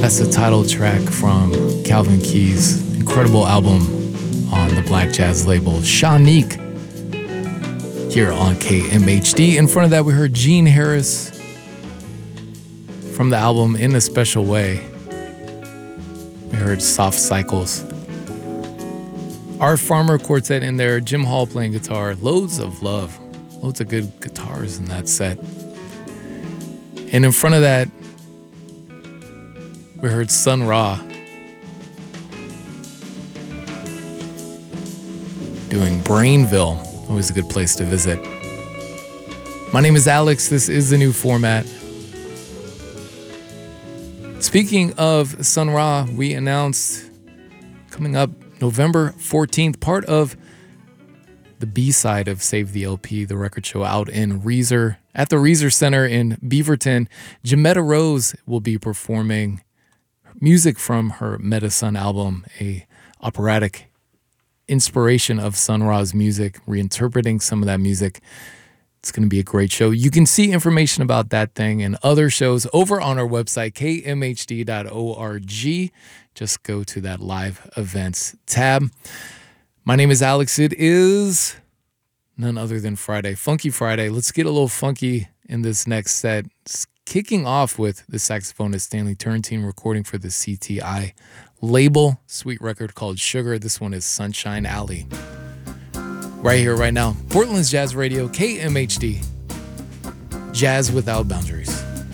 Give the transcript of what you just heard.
That's the title track from Calvin Keys' incredible album on the Black Jazz label, Shanique, here on KMHD. In front of that, we heard Gene Harris from the album In a Special Way. We heard Soft Cycles. Art Farmer Quartet in there, Jim Hall playing guitar, loads of love, loads of good guitars in that set. And in front of that, we heard Sun Ra doing Brainville, always a good place to visit. My name is Alex, this is the new format. Speaking of Sun Ra, we announced coming up November 14th, part of the B-side of Save the LP, the record show out in Reeser, at the Reeser Center in Beaverton. Jametta Rose will be performing music from her Meta Sun album, a operatic inspiration of Sun Ra's music, reinterpreting some of that music. It's going to be a great show. You can see information about that thing and other shows over on our website, kmhd.org. Just go to that live events tab. My name is Alex. It is none other than Friday, Funky Friday. Let's get a little funky in this next set. It's kicking off with the saxophonist Stanley Turrentine recording for the CTI label, sweet record called Sugar. This one is Sunshine Alley. Right here, right now, Portland's Jazz Radio, KMHD. Jazz without boundaries.